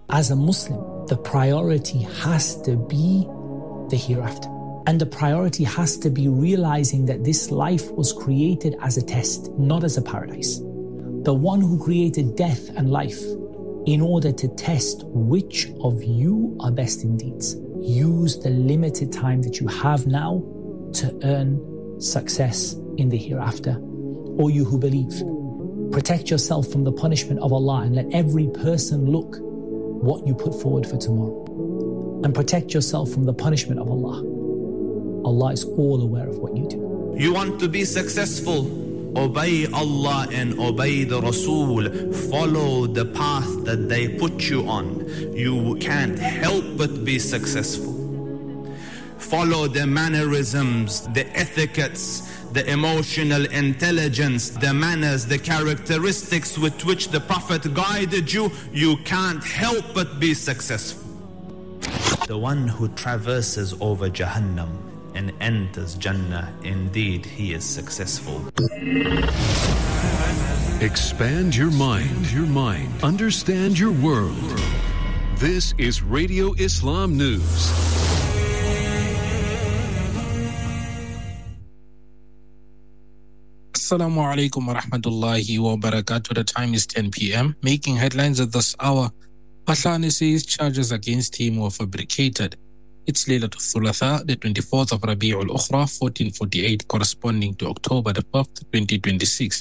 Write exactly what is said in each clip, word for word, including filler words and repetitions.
As a Muslim, the priority has to be the hereafter. And the priority has to be realizing that this life was created as a test, not as a paradise. The one who created death and life in order to test which of you are best in deeds. Use the limited time that you have now to earn success in the hereafter. O you who believe, protect yourself from the punishment of Allah and let every person look what you put forward for tomorrow. And protect yourself from the punishment of Allah. Allah is all aware of what you do. You want to be successful? Obey Allah and obey the Rasul. Follow the path that they put you on. You can't help but be successful. Follow the mannerisms, the etiquettes, the emotional intelligence, the manners, the characteristics with which the Prophet guided you. You can't help but be successful. The one who traverses over Jahannam and enters Jannah, indeed he is successful. Expand your mind, your mind. Understand your world. This is Radio Islam News. Assalamu alaikum wa rahmatullahi wa barakatuh. The time is ten p.m. Making headlines at this hour. Pahlane says charges against him were fabricated. It's Laylatul Thulatha, the twenty-fourth of Rabi'ul Ukhra, fourteen forty-eight, corresponding to October the fifth, twenty twenty-six.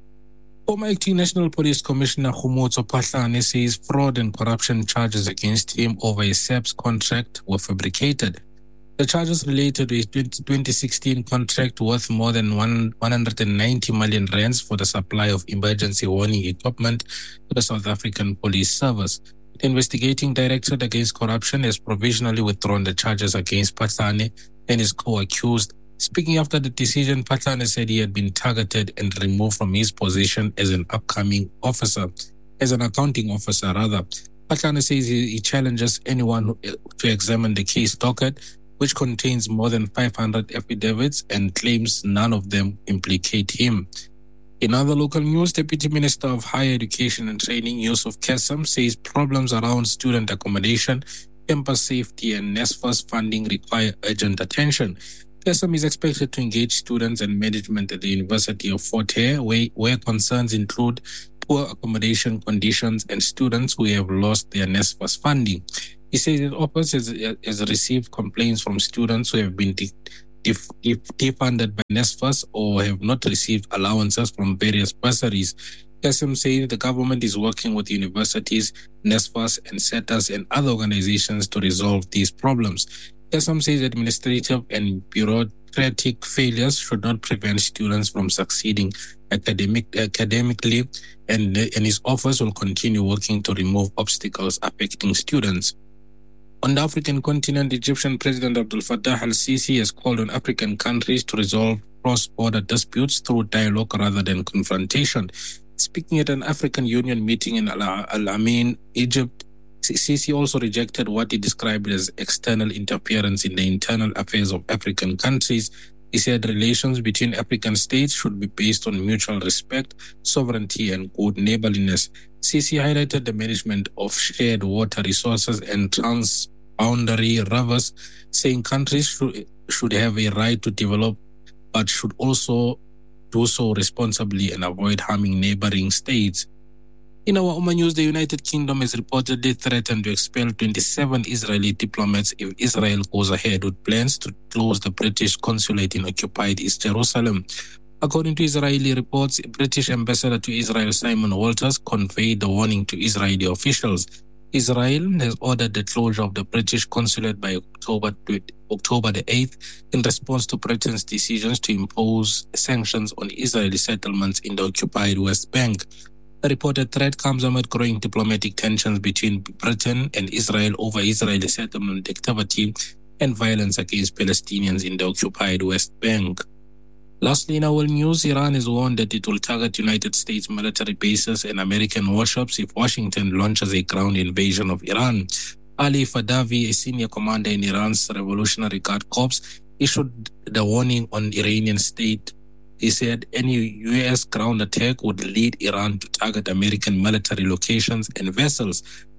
Former acting National Police Commissioner Khomotso Pahlane says fraud and corruption charges against him over a S A P S contract were fabricated. The charges related to a twenty sixteen contract worth more than one hundred ninety million rands for the supply of emergency warning equipment to the South African Police Service. The investigating Directorate Against Corruption has provisionally withdrawn the charges against Pahlane and his co-accused. Speaking after the decision, Pahlane said he had been targeted and removed from his position as an upcoming officer, as an accounting officer rather. Pahlane says he, he challenges anyone who, to examine the case docket, which contains more than five hundred affidavits, and claims none of them implicate him. In other local news, Deputy Minister of Higher Education and Training, Yusuf Kesam, says problems around student accommodation, campus safety and NSFAS funding require urgent attention. Kesam is expected to engage students and management at the University of Fort Hare, where, where concerns include poor accommodation conditions and students who have lost their NSFAS funding. He says his office has, has received complaints from students who have been de- def- def- defunded by NSFAS or have not received allowances from various bursaries. Kesam says the government is working with universities, NSFAS, and SETAs and other organizations to resolve these problems. Kesam says administrative and bureaucratic failures should not prevent students from succeeding academic, academically, and, and his office will continue working to remove obstacles affecting students. On the African continent, Egyptian President Abdel Fattah al-Sisi has called on African countries to resolve cross-border disputes through dialogue rather than confrontation. Speaking at an African Union meeting in Al Amin, Egypt, Sisi also rejected what he described as external interference in the internal affairs of African countries. He said relations between African states should be based on mutual respect, sovereignty, and good neighborliness. Sisi highlighted the management of shared water resources and transboundary rivers, saying countries should, should have a right to develop, but should also do so responsibly and avoid harming neighboring states. In our Ummah news, the United Kingdom has reportedly threatened to expel twenty-seven Israeli diplomats if Israel goes ahead with plans to close the British consulate in occupied East Jerusalem. According to Israeli reports, British Ambassador to Israel Simon Walters conveyed the warning to Israeli officials. Israel has ordered the closure of the British consulate by October, October the eighth in response to Britain's decisions to impose sanctions on Israeli settlements in the occupied West Bank. The reported threat comes amid growing diplomatic tensions between Britain and Israel over Israeli settlement activity and violence against Palestinians in the occupied West Bank. Lastly, in our news, Iran has warned that it will target United States military bases and American warships if Washington launches a ground invasion of Iran. Ali Fadavi, a senior commander in Iran's Revolutionary Guard Corps, issued the warning on Iranian state. He said any U S ground attack would lead Iran to target American military locations and vessels.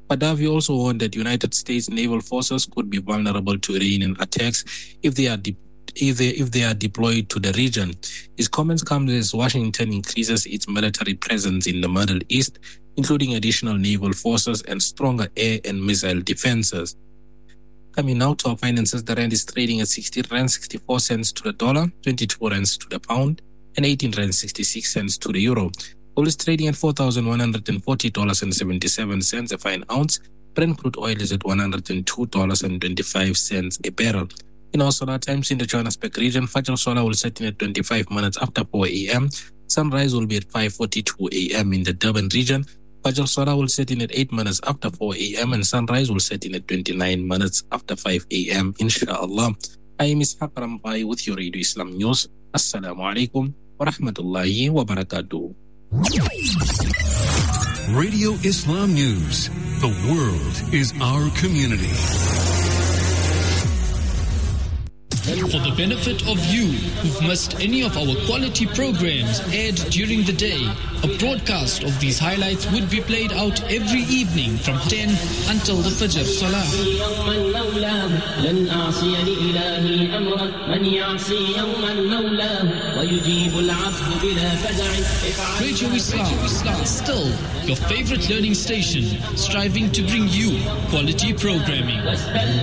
Gaddafi also warned that United States naval forces could be vulnerable to Iranian attacks if they are de- if they if they are deployed to the region. His comments come as Washington increases its military presence in the Middle East, including additional naval forces and stronger air and missile defenses. Coming now to our finances, the rand is trading at sixty rand sixty-four cents to the dollar, twenty-two rands to the pound, and eighteen rand sixty-six cents to the euro. Gold is trading at four thousand one hundred forty dollars and seventy-seven cents a fine ounce. Brent crude oil is at one hundred two dollars and twenty-five cents a barrel. In our solar times in the Johannesburg region, Fajr Solar will set in at twenty-five minutes after four a.m. Sunrise will be at five forty-two a.m. in the Durban region. Fajr Solar will set in at eight minutes after four a.m. and sunrise will set in at twenty-nine minutes after five a.m. Inshallah. I am Ishaq Rampai with your Radio Islam News. Assalamu alaikum wa rahmatullahi wa barakatuh. Radio Islam News. The world is our community. For the benefit of you who've missed any of our quality programs aired during the day, a broadcast of these highlights would be played out every evening from ten until the Fajr Salah. Radio Islam, Islam, still your favorite learning station, striving to bring you quality programming.